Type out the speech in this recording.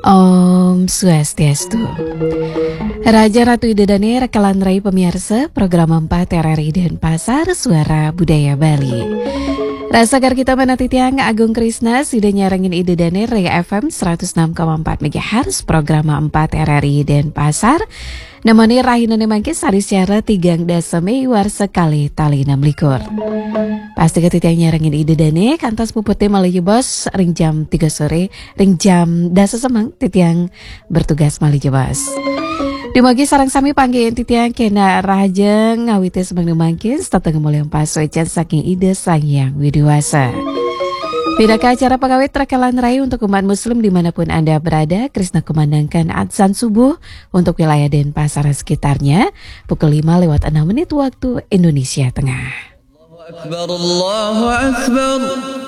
Om Swastiastu. Raja Ratu Idedane Rekalan Rai pemirsa program 4 RRI Denpasar Suara Budaya Bali. Rasagar kita menanti tiang Agung Krisna sudah nyarangin Idedane Rai FM 106,4 MHz program 4 RRI Denpasar. Namanya Rahinane Mangkis hari siara 3 dasame war sekali tali 6 likur. Pasti ketitiang nyarangin Idedane kantas puputnya Malaya Bos ring jam 3 sore ring jam dasa semang titiang bertugas Malaya Bos. Dimagi sarang sami panggil titiang kena rajeng ngawite semang mangkis tatang mulyang paswecan saking ide sangyang widiwasa. Bidakah acara pegawai Rekalan Rai untuk umat muslim dimanapun Anda berada, Krisna kumandangkan adzan subuh untuk wilayah Denpasar sekitarnya pukul 5:06 waktu Indonesia Tengah. Allahu Akbar, Allahu Akbar.